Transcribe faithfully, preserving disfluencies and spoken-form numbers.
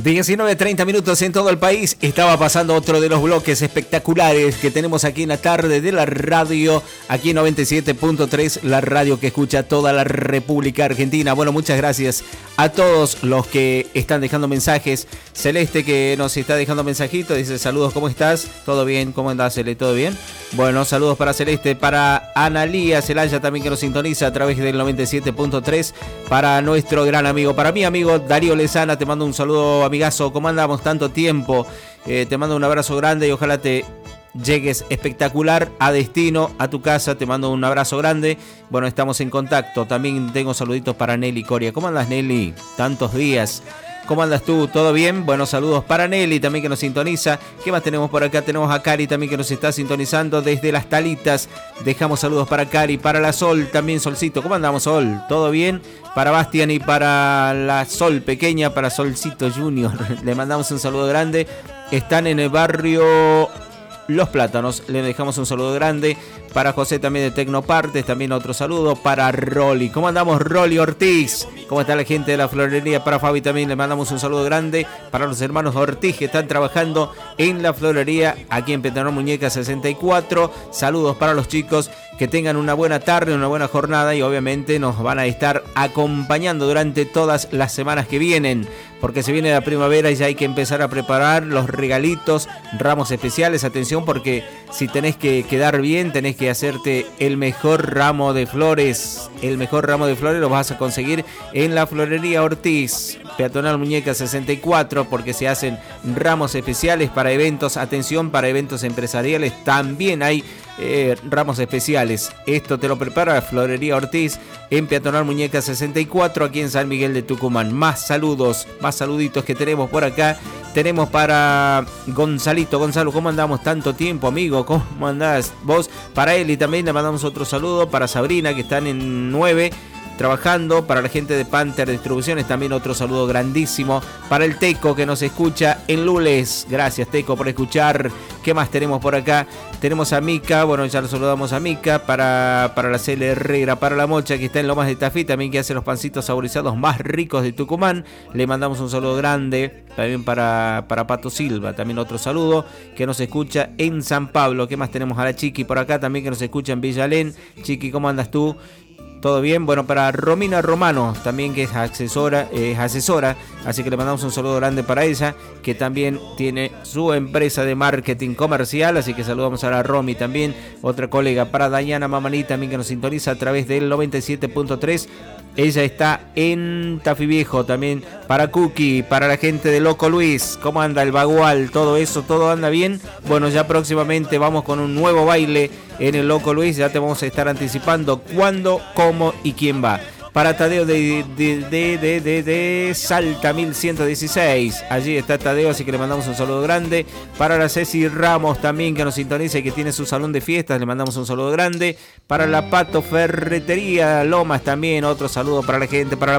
diecinueve treinta minutos en todo el país. Estaba pasando otro de los bloques espectaculares que tenemos aquí en la tarde de la radio, aquí en noventa y siete punto tres, la radio que escucha toda la República Argentina. Bueno, muchas gracias a todos los que están dejando mensajes. Celeste, que nos está dejando mensajitos, dice: saludos, ¿cómo estás? ¿Todo bien? ¿Cómo andás, Celeste? ¿Todo bien? Bueno, saludos para Celeste, para Analía Celaya también, que nos sintoniza a través del noventa y siete punto tres, para nuestro gran amigo, para mi amigo Darío Lezana, te mando un saludo, amigazo. ¿Cómo andamos? Tanto tiempo. Eh, te mando un abrazo grande y ojalá te llegues espectacular a destino, a tu casa. Te mando un abrazo grande. Bueno, estamos en contacto. También tengo saluditos para Nelly Coria. ¿Cómo andas, Nelly? Tantos días. ¿Cómo andas tú? ¿Todo bien? Bueno, saludos para Nelly también, que nos sintoniza. ¿Qué más tenemos por acá? Tenemos a Cari también, que nos está sintonizando desde Las Talitas. Dejamos saludos para Cari, para la Sol también, Solcito. ¿Cómo andamos, Sol? ¿Todo bien? Para Bastian y para la Sol pequeña, para Solcito Junior. Le mandamos un saludo grande. Están en el barrio Los Plátanos. Le dejamos un saludo grande. Para José también de Tecnopartes, también otro saludo. Para Rolly. ¿Cómo andamos, Rolly Ortiz? ¿Cómo está la gente de la florería? Para Fabi también le mandamos un saludo grande. Para los hermanos Ortiz, que están trabajando en la florería aquí en Petanol Muñeca sesenta y cuatro. Saludos para los chicos. Que tengan una buena tarde, una buena jornada, y obviamente nos van a estar acompañando durante todas las semanas que vienen, porque se viene la primavera y ya hay que empezar a preparar los regalitos, ramos especiales. Atención, porque si tenés que quedar bien, tenés que hacerte el mejor ramo de flores. El mejor ramo de flores lo vas a conseguir en la florería Ortiz, Peatonal Muñeca sesenta y cuatro, porque se hacen ramos especiales para eventos. Atención, para eventos empresariales también hay Eh, ramos especiales. Esto te lo prepara la Florería Ortiz en Peatonal Muñeca sesenta y cuatro, aquí en San Miguel de Tucumán. Más saludos, más saluditos que tenemos por acá. Tenemos para Gonzalito. Gonzalo, ¿cómo andamos? Tanto tiempo, amigo. ¿Cómo andás vos? Para Eli también le mandamos otro saludo. Para Sabrina, que están en nueve trabajando. Para la gente de Panther Distribuciones también otro saludo grandísimo. Para el Teco, que nos escucha en Lules. Gracias, Teco, por escuchar. ¿Qué más tenemos por acá? Tenemos a Mica, bueno, ya lo saludamos a Mica. Para, para la Cele Herrera, para la Mocha, que está en Lomas de Tafí, también, que hace los pancitos saborizados más ricos de Tucumán. Le mandamos un saludo grande. También para, para Pato Silva, también otro saludo, que nos escucha en San Pablo. ¿Qué más tenemos? A la Chiqui por acá también, que nos escucha en Villalén. Chiqui, ¿cómo andas tú? ¿Todo bien? Bueno, para Romina Romano, también, que es asesora, es asesora, así que le mandamos un saludo grande para ella, que también tiene su empresa de marketing comercial, así que saludamos a la Romy también, otra colega. Para Dayana Mamaní también, que nos sintoniza a través del noventa y siete punto tres, ella está en Tafí Viejo. También para Cookie, para la gente de Loco Luis. ¿Cómo anda el Bagual? Todo eso, todo anda bien. Bueno, ya próximamente vamos con un nuevo baile en el Loco Luis. Ya te vamos a estar anticipando cuándo, cómo y quién va. Para Tadeo de, de, de, de, de, de Salta mil ciento dieciséis. Allí está Tadeo, así que le mandamos un saludo grande. Para la Ceci Ramos también, que nos sintoniza y que tiene su salón de fiestas, le mandamos un saludo grande. Para la Pato Ferretería Lomas también, otro saludo para la gente. Para la